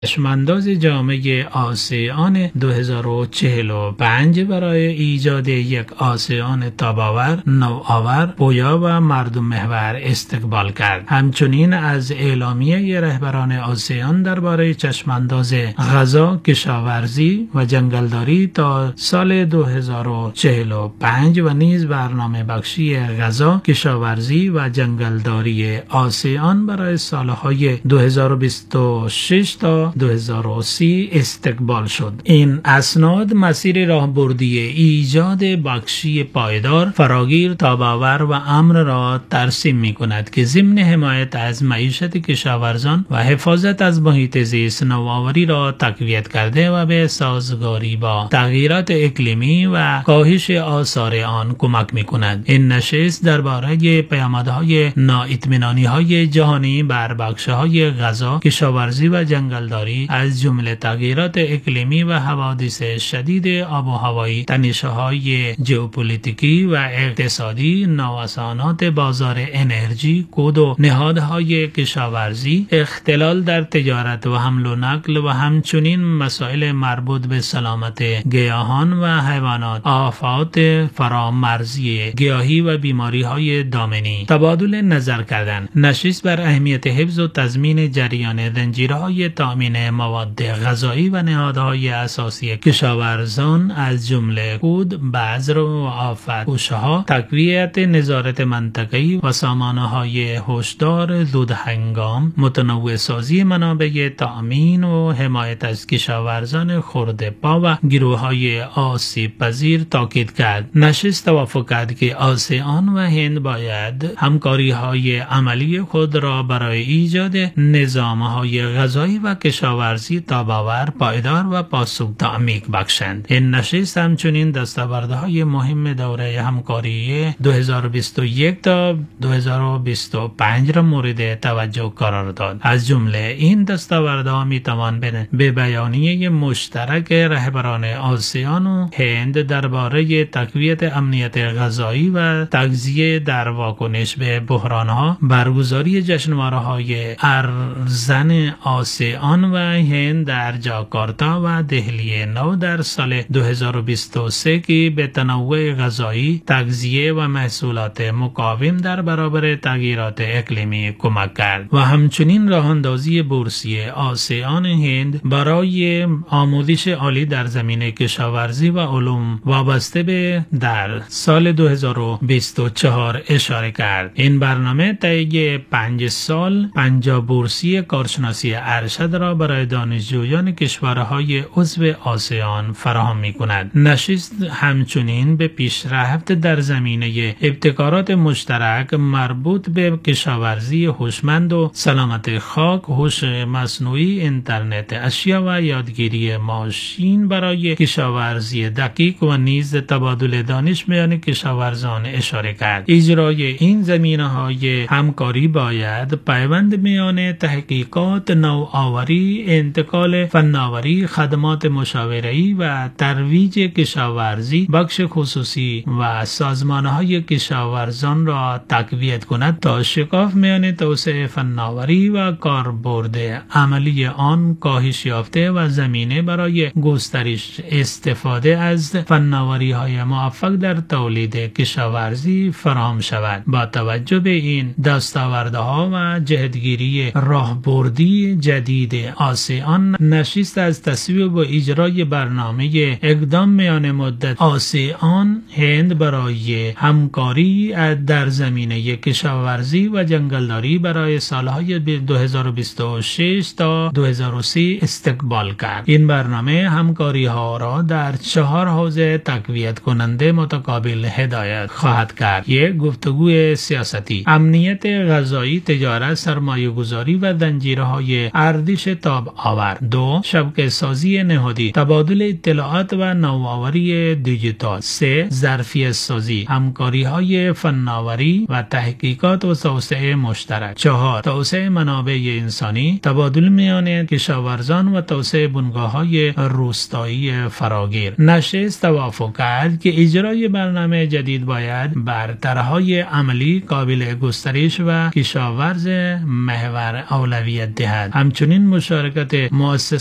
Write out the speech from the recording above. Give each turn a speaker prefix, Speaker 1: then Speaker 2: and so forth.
Speaker 1: چشمانداز جامع آسیان 2045 برای ایجاد یک آسیان تاباور، نوآور، پویا و مردم محور استقبال کرد. همچنین از اعلامیه رهبران آسیان درباره چشمانداز غذا، کشاورزی و جنگلداری تا سال 2045 و نیز برنامه بخشی غذا، کشاورزی و جنگلداری آسیان برای سالهای 2026 تا 2030 استقبال شد. این اسناد مسیر راهبردی ایجاد بخشی پایدار، فراگیر، تاباور و امن را ترسیم می کند که ضمن حمایت از معیشت کشاورزان و حفاظت از محیط زیست، نوآوری را تقویت کرده و به سازگاری با تغییرات اقلیمی و کاهش آثار آن کمک می کند. این نشست درباره پیامدهای نااطمینانی‌های جهانی بر بخش‌های غذا، کشاورزی و جنگلداری از جمله تغییرات اقلیمی و حوادث شدید آب و هوایی، تنش‌های ژئوپلیتیکی و اقتصادی، نوسانات بازار انرژی، کود و نهادهای کشاورزی، اختلال در تجارت و حمل و نقل و همچنین مسائل مربوط به سلامت گیاهان و حیوانات، آفات فرامرزی گیاهی و بیماری‌های دامنی تبادل نظر کردند. نشست بر اهمیت حفظ و تضمین جریان زنجیرهای تامین مواد غذایی و نهادهای اساسی کشاورزان از جمله کود، بذر و آفت‌پوش‌ها، تقویت نظارت منطقه‌ای و سامانه‌های هشدار زودهنگام، متنوع سازی منابع تامین و حمایت از کشاورزان خرده‌پا و گروه‌های آسیب پذیر تاکید کرد. نشست توافق کرد که آسیان و هند باید همکاری‌های عملی خود را برای ایجاد نظام‌های غذایی و کشاورزی تاباور، پایدار و پاسخ عمیق بخشند. این نشست همچنین دستاوردهای مهم دوره همکاری 2021 تا 2025 را مورد توجه قرار داد. از جمله این دستاوردها میتوان به بیانیه مشترک رهبران آسیان و هند درباره تقویت امنیت غذایی و تغذیه در واکنش به بحرانها، برگزاری جشنواره‌های ارزن آسیان و هند در جاکارتا و دهلی نو در سال 2023 که به تنوع غذایی، تغذیه و محصولات مقاوم در برابر تغییرات اقلیمی کمک کرد و همچنین راهاندازی بورسی آسیان هند برای آموزش عالی در زمینه کشاورزی و علوم وابسته به در سال 2024 اشاره کرد. این برنامه طی 5 سال 50 بورسی کارشناسی ارشد را برای دانشجویان کشورهای عضو آسیان فراهم می کند. نشست همچنین به پیشرفت در زمینه ابتکارات مشترک مربوط به کشاورزی هوشمند و سلامت خاک، هوش مصنوعی، اینترنت اشیا و یادگیری ماشین برای کشاورزی دقیق و نیز تبادل دانش میان کشاورزان اشاره کرد. اجرای این زمینه‌های همکاری باید پیوند میان تحقیقات، نوآوری، انتقال فناوری، خدمات مشاوره‌ای و ترویج کشاورزی، بخش خصوصی و سازمان‌های کشاورزان را تقویت کند تا شکاف میان توسعه فناوری و کاربرد عملی آن کاهش یافته و زمینه برای گسترش استفاده از فناوری‌های موفق در تولید کشاورزی فراهم شود. با توجه به این دستاوردها و جهتگیری راهبردی جدید آسیان، نشست از تصویب و اجرای برنامه اقدام میان مدت آسیان هند برای همکاری در زمینه کشاورزی و جنگلداری برای سالهای 2026 تا 2030 استقبال کرد. این برنامه همکاری ها را در 4 حوزه تقویت کننده متقابل هدایت خواهد کرد. یک، گفتگوی سیاستی، امنیت غذایی، تجارت، سرمایه گذاری و زنجیرهای ارزش تاب آور. 2، شبکه سازی نهادی، تبادل اطلاعات و نوآوری دیجیتال. 3، ظرفیت سازی، همکاری های فناوری و تحقیقات و توسعه مشترک. 4، توسعه منابع انسانی، تبادل میان کشاورزان و توسعه بنگاه‌های روستایی فراگیر. نشست توافق کرد که اجرای برنامه جدید باید بر طرح‌های عملی قابل گسترش و کشاورز محور اولویت دهد. همچنین مشارکت مؤسسات